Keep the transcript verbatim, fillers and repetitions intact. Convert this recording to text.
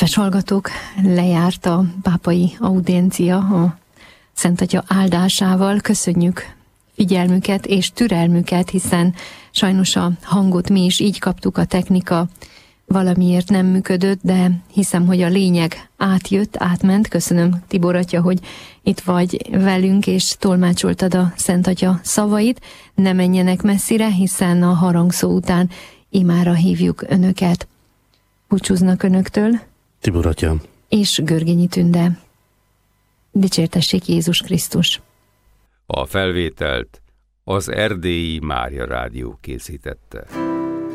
Kedves hallgatók, lejárt a pápai audiencia a Szent Atya áldásával. Köszönjük figyelmüket és türelmüket, hiszen sajnos a hangot mi is így kaptuk, a technika valamiért nem működött, de hiszem, hogy a lényeg átjött, átment. Köszönöm, Tibor atya, hogy itt vagy velünk, és tolmácsoltad a Szent Atya szavait. Ne menjenek messzire, hiszen a harangszó után imára hívjuk önöket. Búcsúznak önöktől Tibor atya és Görgényi Tünde. Dicsértessék Jézus Krisztus! A felvételt az Erdélyi Mária Rádió készítette.